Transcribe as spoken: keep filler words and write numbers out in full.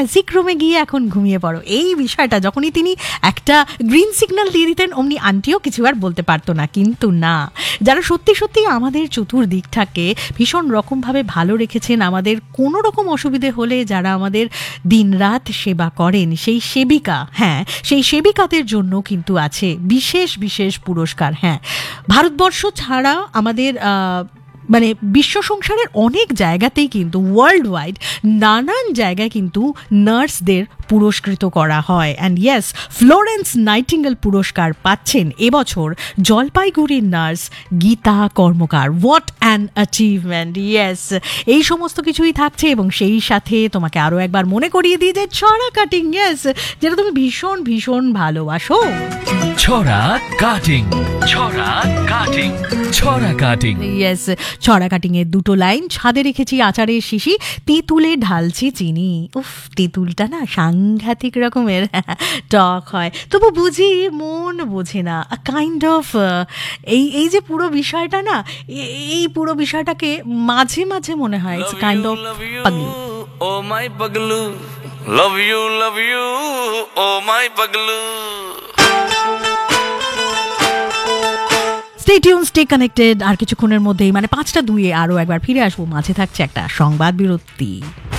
Magic রুমে গিয়ে এখন ঘুমিয়ে পড়ো। এই বিষয়টা যখনই তিনি একটা গ্রিন সিগন্যাল দিয়ে দিতেন অমনি আন্টিও কিছু আর বলতে পারতো না। কিন্তু না, যারা সত্যি সত্যি আমাদের চতুর্দিকটাকে ভীষণ রকমভাবে ভালো রেখেছেন, আমাদের কোনো রকম অসুবিধে হলে যারা আমাদের দিনরাত সেবা করেন, সেই সেবিকা, হ্যাঁ সেই সেবিকাদের জন্য কিন্তু আছে বিশেষ বিশেষ পুরস্কার। হ্যাঁ, ভারতবর্ষ ছাড়া আমাদের মানে বিশ্ব সংসারের অনেক জায়গাতেই কিন্তু ওয়ার্ল্ড ওয়াইড নানান জায়গায় কিন্তু নার্সদের পুরস্কৃত করা হয়। অ্যান্ড ইয়েস, ফ্লোরেন্স নাইটিঙ্গেল পুরস্কার পাচ্ছেন এবছর জলপাইগুড়ির nurse Gita Karmakar. What an achievement! Yes, এই সমস্ত কিছুই থাকছে এবং সেই সাথে তোমাকে আরও একবার মনে করিয়ে দিই যে ছড়া কাটিং, ইয়েস, যেটা তুমি ভীষণ ভীষণ ভালোবাসো। ছড়া কাটিং, ছড়া কাটিং, ছড়া কাটিং। ইয়েস, ছড়া কাটিং এর দুটো লাইন। ছাদে রেখেছি আচারের শিশি, তেঁতুলে ঢালছি চিনি। উফ, তেঁতুলটা না সাংঘাতিক রকমের টক হয়, তবু বুঝি মন বোঝে না। কাইন্ড অফ এই এই যে পুরো বিষয়টা না, এই পুরো বিষয়টাকে মাঝে মাঝে মনে হয় it's kind of Paglu. O my Paglu, love you love you O my Paglu. Stay tune, stay connected. আর কিছুক্ষণের মধ্যেই মানে পাঁচটা দুইয়ে আরও একবার ফিরে আসবো। মাঝে থাকছে একটা সংবাদ বিরতি।